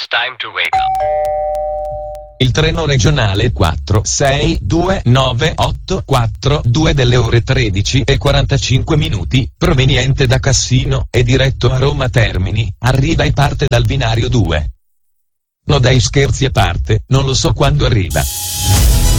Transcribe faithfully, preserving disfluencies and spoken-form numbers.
time to wake up. Il treno regionale quattro sei due nove otto quattro due delle ore tredici e quarantacinque minuti, proveniente da Cassino e diretto a Roma Termini, arriva e parte dal binario due. No dai, scherzi a parte, non lo so quando arriva.